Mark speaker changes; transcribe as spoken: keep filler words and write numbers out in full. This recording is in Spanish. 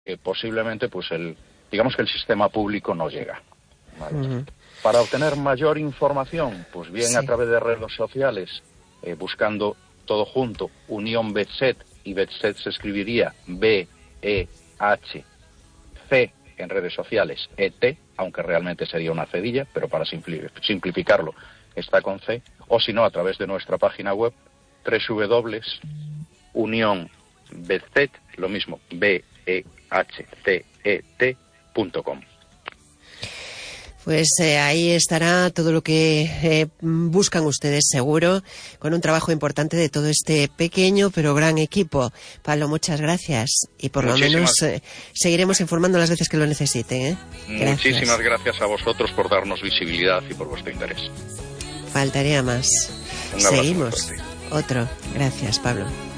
Speaker 1: que posiblemente, pues el, digamos que el sistema público no llega. ¿Vale?
Speaker 2: Uh-huh.
Speaker 1: Para obtener mayor información, pues bien
Speaker 2: sí.
Speaker 1: a través de redes sociales, eh, buscando todo junto, Unión Betset, y Betset se escribiría B E H C en redes sociales, E T, aunque realmente sería una cedilla, pero para simplificarlo está con C, o si no, a través de nuestra página web, w w w punto unión betset, lo mismo, B E H C E T punto com.
Speaker 2: Pues eh, ahí estará todo lo que eh, buscan ustedes, seguro, con un trabajo importante de todo este pequeño pero gran equipo. Pablo, muchas gracias. Y por Muchísimas. lo menos eh, seguiremos informando las veces que lo necesiten. ¿eh? Gracias.
Speaker 1: Muchísimas gracias a vosotros por darnos visibilidad y por vuestro interés.
Speaker 2: Faltaría más.
Speaker 1: Un
Speaker 2: Seguimos. Otro. Gracias, Pablo.